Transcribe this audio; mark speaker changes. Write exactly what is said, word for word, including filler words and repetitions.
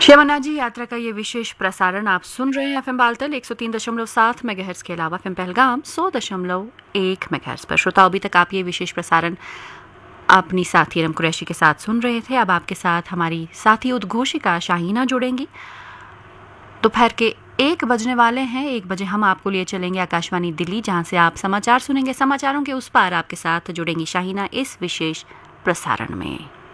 Speaker 1: श्यामना जी यात्रा का ये विशेष प्रसारण आप सुन रहे हैं एफएम बालतल एक सौ तीन दशमलव सात मेगाहर्ट्ज के अलावा एफएम पहलगाम सौ दशमलव एक मेगाहर्ट्ज पर। श्रोता, अभी तक आप ये विशेष प्रसारण अपनी साथी रम कुरैशी के साथ सुन रहे थे। अब आपके साथ हमारी साथी उद्घोषिका शाहीना जुड़ेंगी। दोपहर के एक बजने वाले हैं। एक बजे हम आपको लिए चलेंगे आकाशवाणी दिल्ली, जहां से आप समाचार सुनेंगे। समाचारों के उस पार आपके साथ जुड़ेंगी शाहीना इस विशेष प्रसारण में।